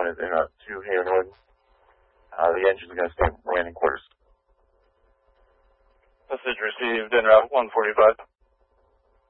1 is in 2 here north. The engines are going to stay in landing quarters. Message received in route 145.